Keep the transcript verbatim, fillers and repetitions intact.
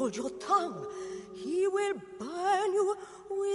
Hold your tongue. He will burn you with